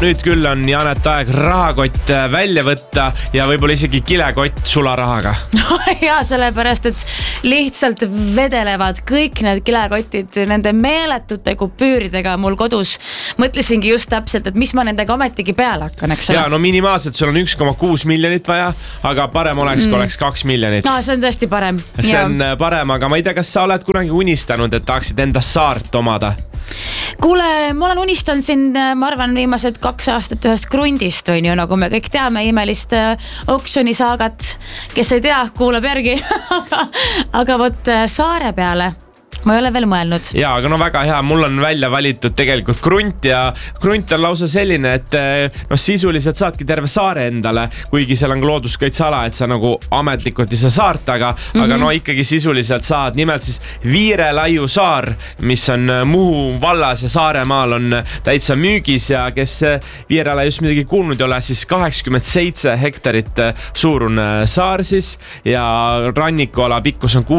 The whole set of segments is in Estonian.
nüüd küll on Janet aeg rahakott välja võtta ja võib-olla isegi kilekott sularahaga. Ja sellepärast, et lihtsalt vedelevad kõik need kilekotid nende meeletute kupüüridega mul kodus. Mõtlesingi just täpselt, et mis ma nendega ometigi peale hakkan, eks ole? Ja, no minimaalselt sul on 1,6 miljonit vaja, aga parem oleks, kui oleks 2 miljonit. No, see on tõesti parem. See on parem, aga ma ei tea, kas sa oled kunagi unistanud, et tahaksid enda saart omada? Kuule, ma olen unistanud siin, ma arvan, viimased 2 aastat ühest Grundist, on ju, nagu me kõik teame, imelist oksjonisaagat, kes ei tea, kuulab järgi, aga võt saare peale. Ma ei ole veel mõelnud. Ja, aga no väga hea, mul on välja valitud tegelikult Grunt ja Grunt on lausa selline, et no sisuliselt saadki terve saare endale, kuigi seal on ka looduskaitseala, et sa nagu ametlikult ei saa saart, aga no ikkagi sisuliselt saad. Nimelt siis Viire-Laiu saar, mis on Muhu vallas ja Saaremaal on täitsa müügis ja kes Viire-Laiust midagi kuulnud ei ole, siis 87 hektarit suurune saar siis ja rannikuala pikkus on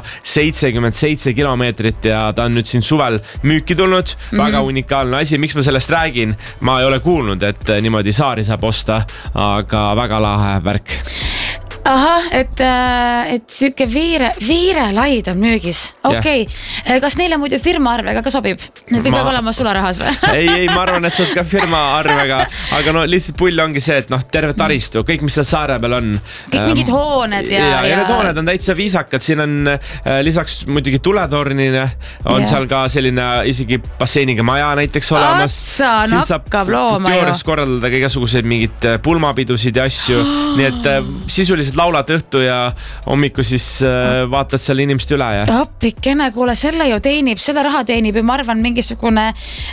6,77 kilomeetrit ja ta on nüüd siin suvel müüki tulnud. Väga unikaalne asi. Miks ma sellest räägin? Ma ei ole kuulnud, et niimoodi saari saab osta, aga väga lahe värk. Aha, et süke Viire-Laid on müügis. Okei. Kas neile muidu firma arvega ka sobib? Või peab olema sularahas või? Ei, ma arvan, et sa oled ka firma arvega, aga no lihtsalt pull ongi see, et terve taristu, kõik mis seal saare peal on. Kõik mingid hooned ja need hooned on täitsa viisakad. Siin on lisaks muidugi tuletornine, on seal ka selline isegi basseiniga maja näiteks olemas. Siin saab teoorias korraldada ka igasuguseid mingid pulmapidusid ja asju. Nii et sisuliselt laulad õhtu ja hommiku siis vaatad selle inimest üle. Appikene, kuule, selle raha teenib ja ma arvan mingisugune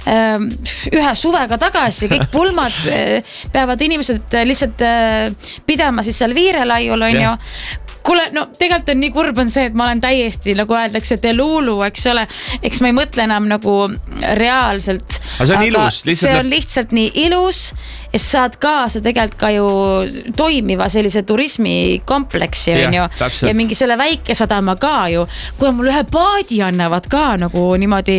ühe suvega tagasi. Kõik pulmad peavad inimesed lihtsalt pidama siis seal Viire-Laiul, on ju. Kuule, no tegelikult on nii kurb on see, et ma olen täiesti, nagu öeldakse, Delulu, eks ole. Eks ma ei mõtle enam nagu reaalselt. Aga see on ilus. See on lihtsalt nii ilus ja saad kaasa tegelikult ka ju toimiva sellise turismikompleksi, on ju. Ja mingi selle väike sadama ka ju. Kui mul ühe paadi annavad ka nagu niimoodi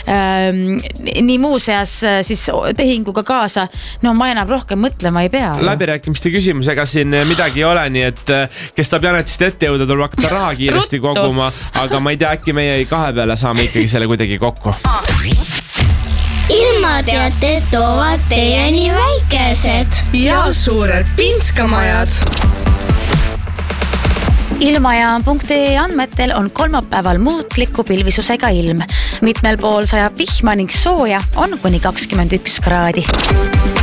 nii muu seas siis tehinguga kaasa, no ma enam rohkem mõtlema ei pea. Läbirääkimiste küsimus, ega siin midagi ei ole, nii et kes tahab Janetist ette jõuda, tuleb hakata raha kiiresti koguma, aga ma ei tea, äkki meie 2 peale saame ikkagi selle kuidagi kokku. Ilmateated toovad teieni väikesed ja suured pinskamajad. Ilmajaam.ee andmetel on kolmapäeval muutliku pilvisusega ilm. Mitmel pool sajab vihma ning sooja on kuni 21 kraadi.